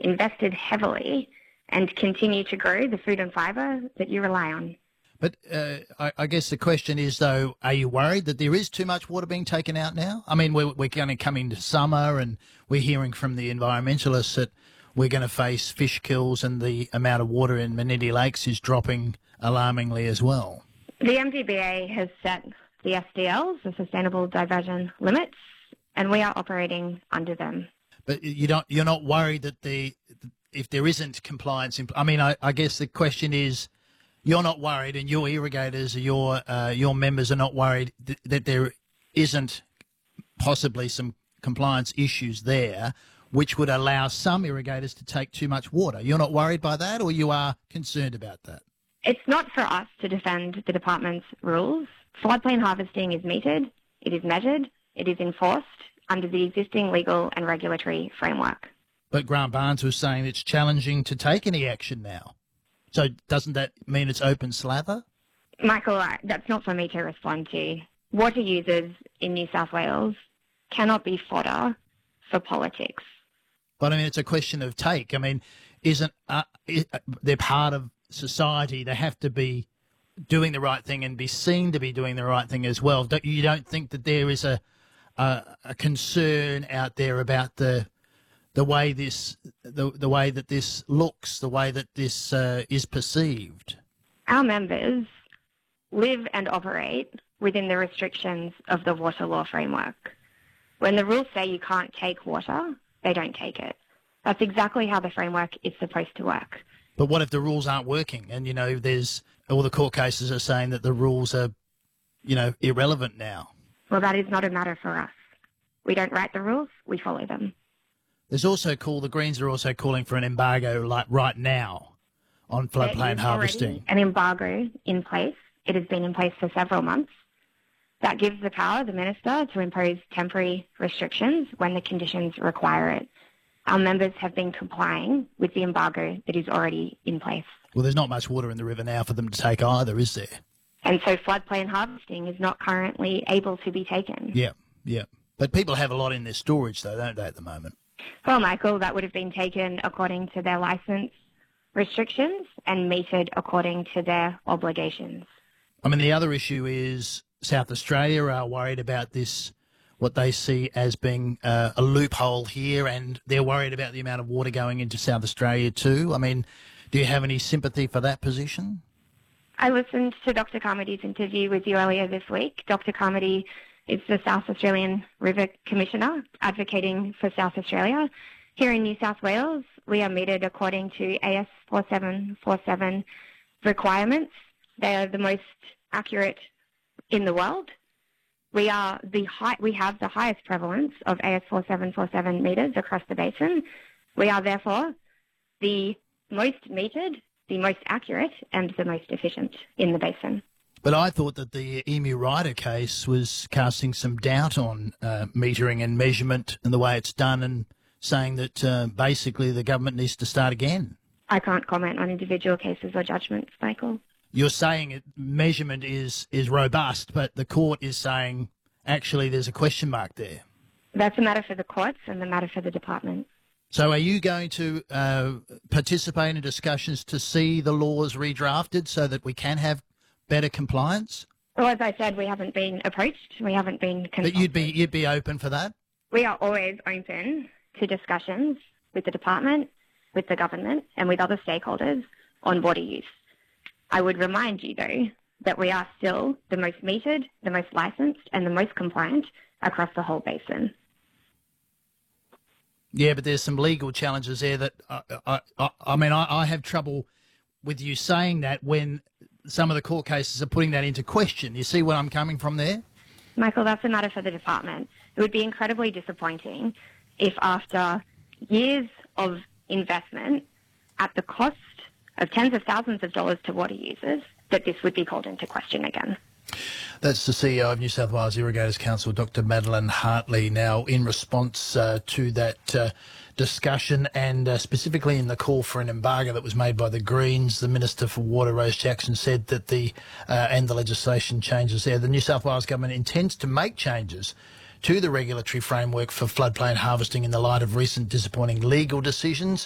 invested heavily and continue to grow the food and fibre that you rely on. But I guess the question is, though, are you worried that there is too much water being taken out now? I mean, we're going to come into summer and we're hearing from the environmentalists that we're going to face fish kills and the amount of water in Menindee Lakes is dropping alarmingly as well. The MDBA has set the SDLs, the Sustainable Diversion Limits, and we are operating under them. But you're not worried that if there isn't compliance, I guess the question is, you're not worried, and your irrigators, your members are not worried that there isn't possibly some compliance issues there, which would allow some irrigators to take too much water. You're not worried by that, or you are concerned about that? It's not for us to defend the department's rules. Floodplain harvesting is metered, it is measured, it is enforced under the existing legal and regulatory framework. But Grant Barnes was saying it's challenging to take any action now. So doesn't that mean it's open slather? Michael, that's not for me to respond to. Water users in New South Wales cannot be fodder for politics. But, it's a question of take. They're part of society. They have to be doing the right thing and be seen to be doing the right thing as well. You don't think that there is a concern out there about the way that this looks, the way that this is perceived? Our members live and operate within the restrictions of the water law framework. When the rules say you can't take water, they don't take it. That's exactly how the framework is supposed to work. But what if the rules aren't working? And, there's all the court cases are saying that the rules are, irrelevant now. Well, that is not a matter for us. We don't write the rules, we follow them. There's also the Greens are also calling for an embargo like right now on floodplain harvesting. An embargo in place. It has been in place for several months. That gives the power, the minister, to impose temporary restrictions when the conditions require it. Our members have been complying with the embargo that is already in place. Well, there's not much water in the river now for them to take either, is there? And so floodplain harvesting is not currently able to be taken. Yeah. But people have a lot in their storage, though, don't they, at the moment? Well, Michael, that would have been taken according to their licence restrictions and metered according to their obligations. The other issue is South Australia are worried about this, what they see as being a loophole here, and they're worried about the amount of water going into South Australia too. Do you have any sympathy for that position? I listened to Dr. Carmody's interview with you earlier this week. Dr. Carmody is the South Australian River Commissioner advocating for South Australia. Here in New South Wales, we are metered according to AS 4747 requirements. They are the most accurate in the world. We have the highest prevalence of AS 4747 meters across the basin. We are therefore the most metered, the most accurate, and the most efficient in the basin. But I thought that the Emu Rider case was casting some doubt on metering and measurement and the way it's done, and saying that basically the government needs to start again. I can't comment on individual cases or judgments, Michael. You're saying measurement is robust, but the court is saying actually there's a question mark there. That's a matter for the courts and a matter for the department. So are you going to participate in discussions to see the laws redrafted so that we can have better compliance? Well, as I said, we haven't been approached. We haven't been consulted. But you'd be open for that? We are always open to discussions with the department, with the government, and with other stakeholders on water use. I would remind you, though, that we are still the most metered, the most licensed, and the most compliant across the whole basin. Yeah, but there's some legal challenges there that I have trouble with you saying that when some of the court cases are putting that into question. You see where I'm coming from there? Michael, that's a matter for the department. It would be incredibly disappointing if after years of investment at the cost of tens of thousands of dollars to water users, that this would be called into question again. That's the CEO of New South Wales Irrigators Council, Dr. Madeline Hartley. Now, in response to that discussion and specifically in the call for an embargo that was made by the Greens, the Minister for Water, Rose Jackson, said that the legislation changes there. The New South Wales Government intends to make changes to the regulatory framework for floodplain harvesting in the light of recent disappointing legal decisions.